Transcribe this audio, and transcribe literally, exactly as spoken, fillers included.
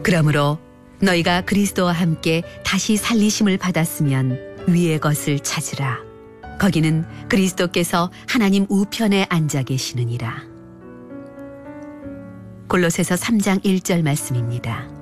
그러므로 너희가 그리스도와 함께 다시 살리심을 받았으면 위의 것을 찾으라. 거기는 그리스도께서 하나님 우편에 앉아 계시느니라. 골로새서 삼 장 일 절 말씀입니다.